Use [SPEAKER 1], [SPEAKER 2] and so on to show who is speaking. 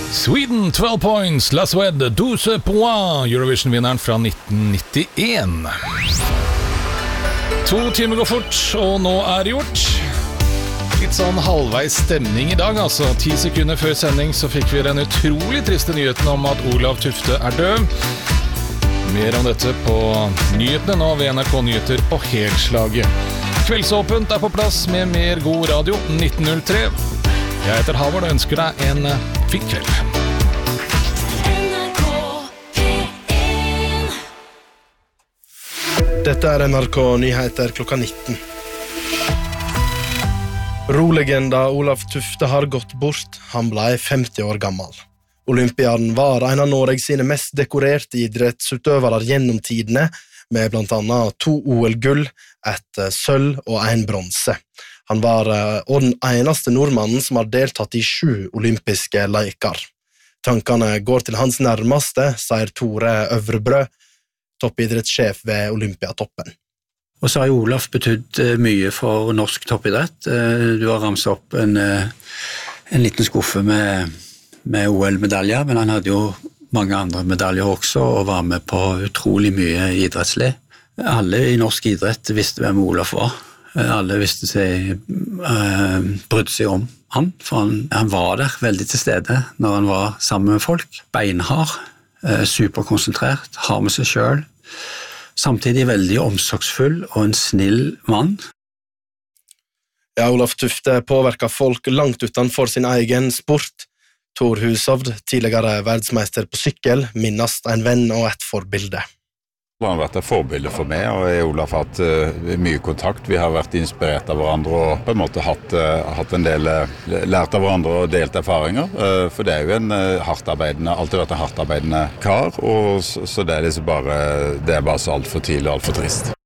[SPEAKER 1] Sweden, 12 points, La Suède, 12 points, Eurovision-vinneren fra 1991. 2 timer går fort, og nå det gjort. Litt sånn halvveis stemning i dag, altså. 10 sekunder før sending så fikk vi den utrolig triste nyheten om at Olav Tufte død. Mer om dette på nyhetene nå ved NRK Nyheter på Helslaget. Kveldsåpent på plass med mer god radio 1903. Jeg heter Havard og ønsker deg en fin kveld.
[SPEAKER 2] Dette NRK Nyheter klokka 19. Rolegenda Olav Tufte har gått bort. Han ble 50 år gammel. Olympiaden var en av Norge sine mest dekorerte idrettsutøvere gjennom tidene, med blant annet 2 OL-gull, 1 sølv og 1 bronse. Han var den eneste nordmannen som har deltatt i 7 olympiske leker. Tankene går til hans nærmeste, sier Tore Øvrebrø, toppidrettssjef ved Olympiatoppen.
[SPEAKER 3] Og så har jo Olav betydd mye for norsk toppidrett. Du har ramset opp en liten skuffe med OL-medaljer, men han hadde jo mange andre medaljer også, og var med på utrolig mye idrettslig. Alle i norsk idrett visste hvem Olav var. Alle brydde seg om han, for han var der veldig til stede når han var sammen med folk. Beinhard, superkonsentrert, har med seg selv. Samtidig veldig omsorgsfull og en snill mann.
[SPEAKER 2] Ja, Olav Tufte påvirket folk langt utenfor sin egen sport. Tor Hushovd, tidligere verdensmeister på sykkel, minnast en venn og et forbilde.
[SPEAKER 4] Han har vært et forbilde for meg, og jeg og Olav har hatt mye kontakt. Vi har vært inspirert av hverandre og på en måte hatt en del, lært av hverandre og delt erfaringer. For det jo alltid vært en hardtarbeidende kar, og så det er bare så alt for tidlig og alt for trist.